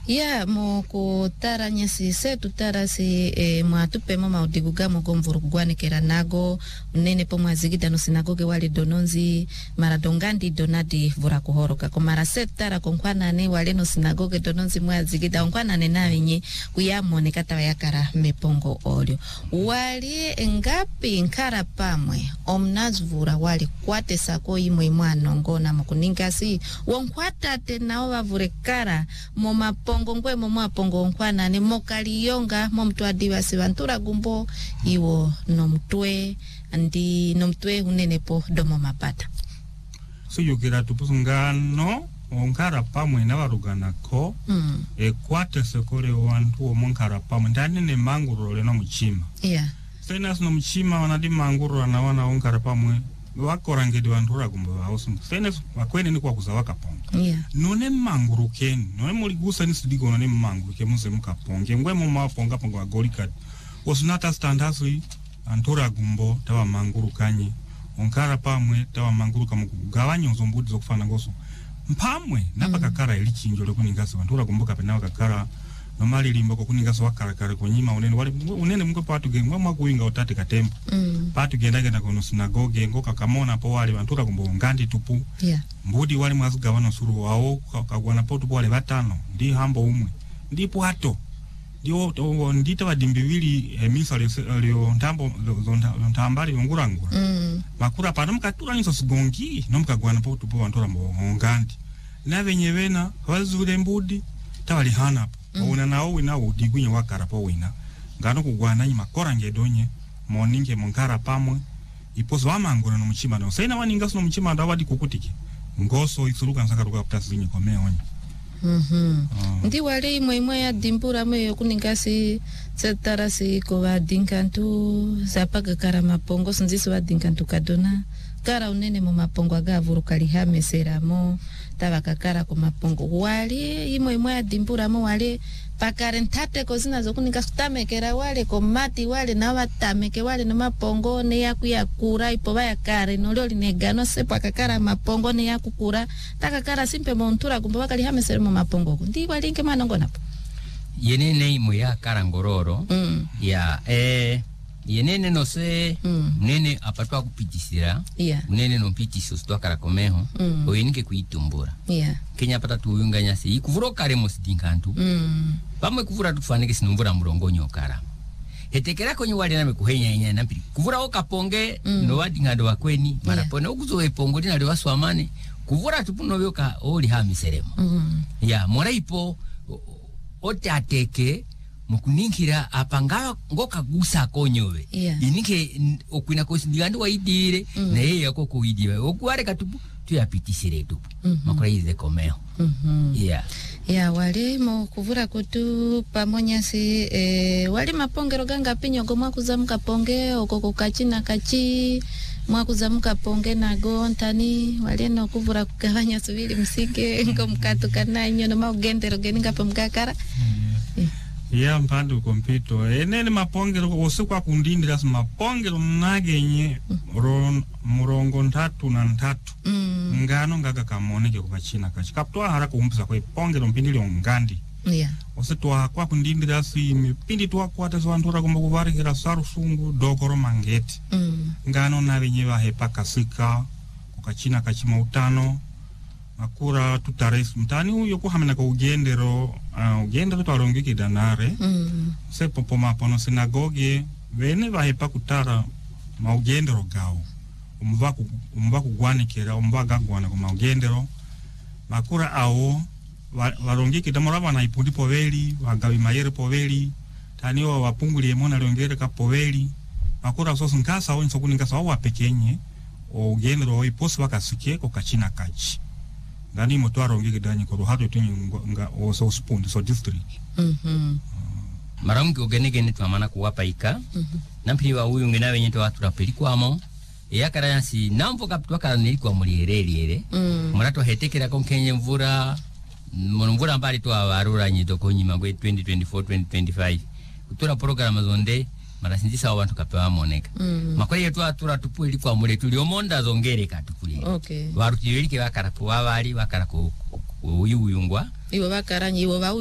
Ya moko taranya si setu tarasi mwatupe mama udiguga mugomvuru kugwane kera nago unene po mwazigida no sinagoge wali dononzi maradongandi donadi vura kuhoroka komara setara konkwana ne wale no sinagoge dononzi mwazigida onkwana ne nawenye kuyamone kata yakara mepongo olio wali ngapi nkara pamwe omnazvura wali kwate sako imwe mwanongona mukuningasi wonkwata tenao bavurekara moma pongo ngwe mwa pongo nkwana ne mokaliyonga momtwa divasi vantura gumbo iwo nomtwe andi nomtwe unenepo domo mapata so yukira tupusungano onkara pamwe nabaruganako kwate sekole wantu omonkara pamwe ndani ne manguro leno muchima sena sino muchima wanadi manguro na wana onkara pamwe wakorangedi vantura gumbo vaosu sena wakwene ni kwa kuzawaka pongo none manguro ken none muligusa ni sidigo none manguro ke muze mukaponge ngwe mu maponga pongo agolika osnata standasui antura gumbo tawa manguro kanye onkara pamwe tawa manguro kamugabanya uzombudi zokufana ngoso mpamwe napakakara ilichinjo lokuningasa vantura gumboka penawa kakara nomali limbo kokuningasa wakarakara konyima unene wali unene mungwe patu gemwa mwakuinga otate katempo patu gendagenda kono sinagoge ngoka kamona po wali vantura gumbo ngandi tupu mbudi wali mwazugabana suru wao kagwana potu po wale batano ndi hambo umwe ndipo hato ndio ndita badimbiwili emisa leo ntambo ntambali ngurangura makura pano mkatura niso sigongi nomkagwana potu po vantura ngandi na venyevena wazule mbudi tawali hana una nao wina udigwinye wakara po wina ngano kugwana nyima korange donye moninge monkara pamwe ipozo wamangura no muchima no sena waninga no muchima ndo wadi kukutiki ngoso isuruka nsakaruka putasinye komeonye ndi wale imwe ya dimbura mwe kuningasi setarasi ko vadinkantu zapaga kara mapongo sinziso vadinkantu kadona kara unene mu mapongo agavuru kali hameseramo tabakakara ku mapongo wali imwe ya dimbura mo wale pakarentate ko zinazo kuninga sutamekera wale ko mati wale na watameke wale no mapongo ne yakuyakura ipo baya kare no lyo linegano sepa kakara mapongo ne yakukura takakara simpe montura kumba bakali hameseramo mapongo ndi wali nke manongona yenene imwe ya karangororo ya yenene no se nene apatwa kupitisira nene no pitisi sto karakomeho oyinike kuitumbura Kenya pata tuyunganya se ikuvuro kare mosidinkantu pamwe kuvura tufanike sinumbura murongonyo kara hetekera konyi wali na mekuhenya nya nampiri kuvura okaponge no wadingado wakweni marapone okuzo epongo dina de waswamane kuvura tupuno byoka oli hamiseremo mora ipo ote ateke mukuninkira apanga ngoka gusa konyowe inike okwina kosindigando waidire na yeye yako kuidiwe okuare katupu tuyapitisire tupu makora ize komeo wale mo kuvura kutu pamonya si wale mapongero ganga pinyo gomwa kuzamuka ponge okoko kachina kachi mwakuzamuka ponge na gontani wale no kuvura kugabanya subiri msike ngo mkatuka nanyo no maugendero geninga pamkakara mpandu kompito enene mapongero osikwa kundindira mapongero nagenye murongo 3 ngano ngaga kamoneke kubachina kachikaptwa hara kumpisa kwa pongero mpindili ngandi ositwa kwa kundindira si mipindi twa kwata zwantura kumba kuvarikira sarusungu dokoro mangeti ngano navenye vahepa kasika kukachina kachima utano makura tutares mtani uyo kuhamena kwa ugendero twarongiki danare sepo poma pono sinagoge vene vahepa kutara maugendero gao umva kugwanikira umva gagwana kwa maugendero makura ao varongiki damora wana ipundi poveli wagawi mayere poveli tani wa wapunguli emona liongere ka poveli makura sosu nkasa onso kuningasa wa pekenye ugendero iposi wakasike kwa kachina kachi ngani motwaro ngike danyi ko hato tinga oso spoon so district maramki ogenegene twamana kuwapa ika nampiri wa uyu ngena wenye twatura pelikwamo yakara yansi namvo kaptwa kala nilikuwa mulierere murato hetekera konkenye mvura mbali to abarura nyito konyima gwe 2024 2025 kutura program zonde marasinjisa abantu kapewa moneka makore yetu atura tupu ilikuwa mule tuliomonda zongere katukuli okay warukiwelike bakara po abali bakara ko uyungwa iwo bakaranyi iwo